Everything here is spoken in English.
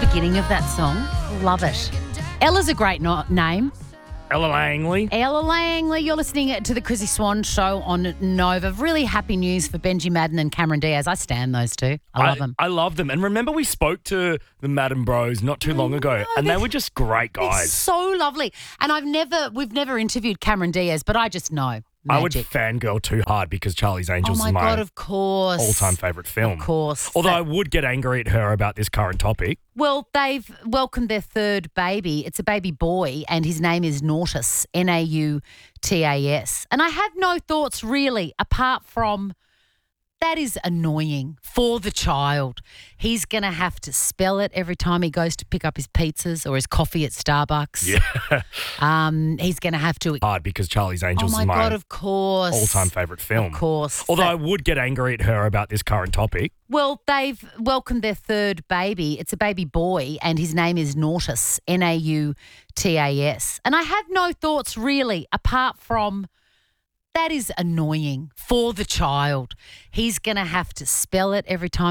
beginning of that song. Love it. Ella's a great name. Ella Langley. Ella Langley. You're listening to the Chrissy Swan Show on Nova. Really happy news for Benji Madden and Cameron Diaz. I stand those two. I love them. I love them. And remember we spoke to the Madden Bros not too long ago and they were just great They're guys. so lovely. And we've never interviewed Cameron Diaz, but I just know. Magic. I would fangirl too hard because Charlie's Angels Oh my is my God, of course. all-time favourite film. Of course. Although I would get angry at her about this current topic. Well, they've welcomed their third baby. It's a baby boy, and his name is Nautas, Nautas. And I have no thoughts really apart from that is annoying for the child. He's going to have to spell it every time he goes to pick up his pizzas or his coffee at Starbucks. Yeah. He's going to have to. Hard because Charlie's Angels Oh is my my God, of course. all-time favourite film. Of course. Although I would get angry at her about this current topic. Well, they've welcomed their third baby. It's a baby boy, and his name is Nautas, Nautas. And I have no thoughts really apart from that is annoying for the child. He's going to have to spell it every time